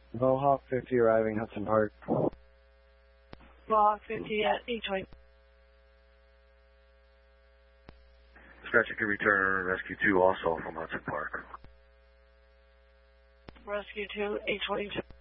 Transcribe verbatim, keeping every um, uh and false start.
Mohawk fifty arriving Hudson Park. Mohawk fifty at eight twenty. Dispatch, you can return Rescue two also from Hudson Park. Rescue two, eight twenty-two.